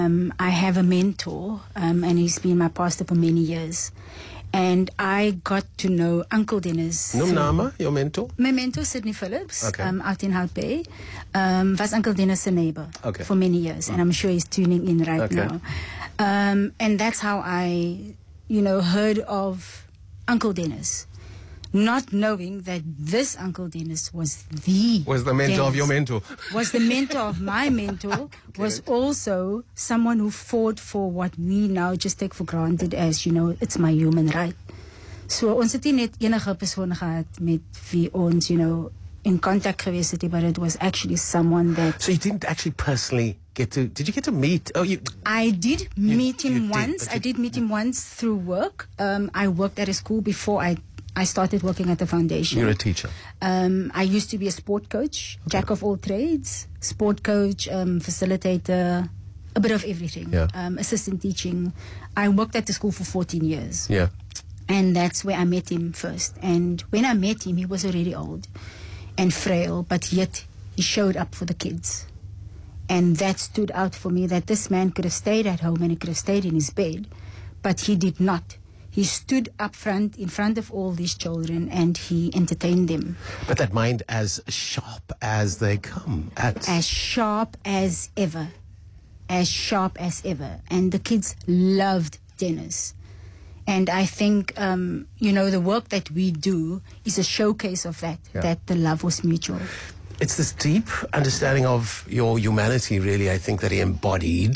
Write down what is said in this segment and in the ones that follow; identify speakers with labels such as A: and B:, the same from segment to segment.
A: I have a mentor, and he's been my pastor for many years. And I got to know Uncle Dennis.
B: Noem name, your mentor?
A: My mentor, Sydney Phillips,
B: Okay.
A: out in Hout Bay, was Uncle Dennis' neighbor
B: Okay.
A: for many years. And I'm sure he's tuning in right
B: Okay.
A: now. And that's how I, heard of Uncle Dennis. Not knowing that this Uncle Dennis was the
B: mentor of
A: Dennis.
B: your mentor.
A: Was the mentor of my mentor, was also someone who fought for what we now just take for granted as, it's my human right. So ons het nie net enige persoon gehad met wie ons, in contact gewees het, but it was actually someone that...
B: So you didn't actually personally did you get to meet?
A: I did meet him
B: you did,
A: once.
B: but
A: I did meet him once through work. I worked at a school before I started working at the foundation.
B: You're a teacher.
A: I used to be a sport coach, jack of all trades, sport coach, facilitator, a bit of everything.
B: Yeah.
A: Assistant teaching. I worked at the school for 14 years.
B: Yeah.
A: And that's where I met him first. And when I met him, he was already old and frail, but yet he showed up for the kids. And that stood out for me, that this man could have stayed at home and he could have stayed in his bed, but he did not. He stood up front, in front of all these children, and he entertained them.
B: But that mind as sharp as they come.
A: As sharp as ever. As sharp as ever. And the kids loved Dennis. And I think, the work that we do is a showcase of that, that the love was mutual.
B: It's this deep understanding of your humanity, really, I think, that he embodied.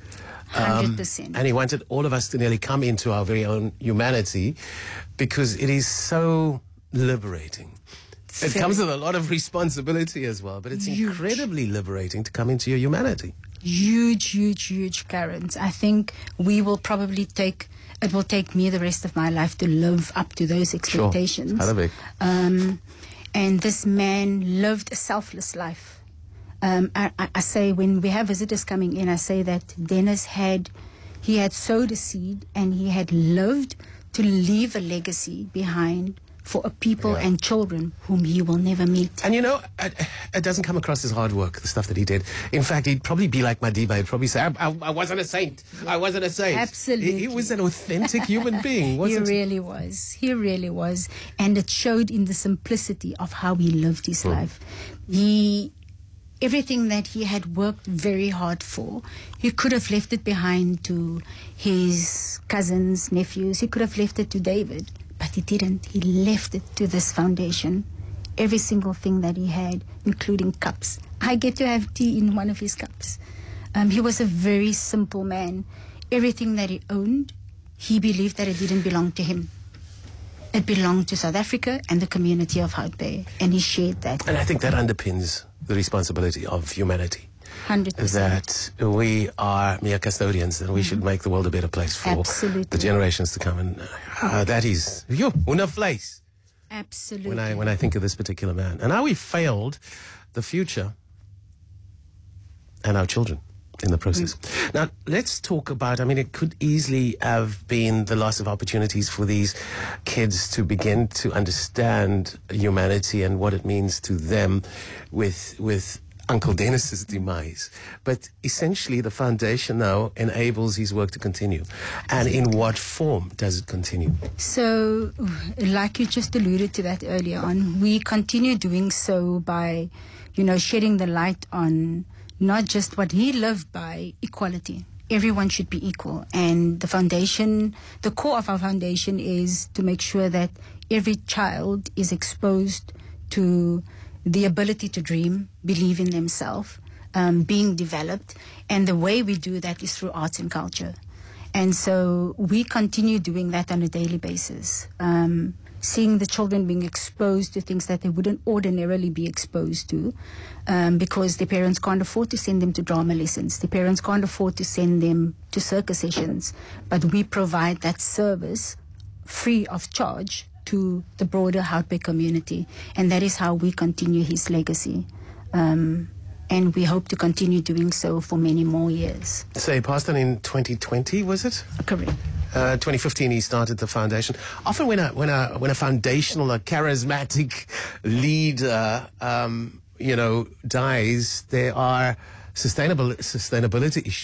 A: 100%.
B: And he wanted all of us to nearly come into our very own humanity, because it is so liberating. It comes with a lot of responsibility as well, but it's incredibly liberating to come into your humanity.
A: Huge, huge, huge, Clarence. I think it will take me the rest of my life to live up to those expectations.
B: Sure.
A: And this man lived a selfless life. I say, when we have visitors coming in, I say that Dennis had sowed a seed, and he had lived to leave a legacy behind for a people and children whom he will never meet.
B: And it doesn't come across as hard work, the stuff that he did. In fact, he'd probably be like Madiba. He'd probably say, I wasn't a saint. I wasn't a saint.
A: Absolutely.
B: He was an authentic human being, wasn't he?
A: He really was. He really was. And it showed in the simplicity of how he lived his life. Everything that he had worked very hard for, he could have left it behind to his cousins, nephews. He could have left it to David, but he didn't. He left it to this foundation. Every single thing that he had, including cups. I get to have tea in one of his cups. He was a very simple man. Everything that he owned, he believed that it didn't belong to him. It belonged to South Africa and the community of Hout Bay, and he shared that.
B: And I think that underpins the responsibility of humanity.
A: 100%.
B: That we are mere custodians, and we should make the world a better place for the generations to come. And that is una place.
A: Absolutely.
B: When I think of this particular man, and how we failed the future and our children in the process. Now, let's talk about, it could easily have been the loss of opportunities for these kids to begin to understand humanity and what it means to them with Uncle Dennis's demise. But essentially, the foundation now enables his work to continue. And in what form does it continue?
A: So, like you just alluded to that earlier on, we continue doing so by, shedding the light on not just what he lived by, equality. Everyone should be equal. And the core of our foundation is to make sure that every child is exposed to the ability to dream, believe in themselves, being developed. And the way we do that is through arts and culture. And so we continue doing that on a daily basis. Seeing the children being exposed to things that they wouldn't ordinarily be exposed to, because their parents can't afford to send them to drama lessons. Their parents can't afford to send them to circus sessions. But we provide that service free of charge to the broader Hout Bay community. And that is how we continue his legacy. And we hope to continue doing so for many more years.
B: So he passed on in 2020, was it?
A: Correct.
B: 2015 he started the foundation. Often when a foundational, a charismatic leader, dies, there are sustainability issues.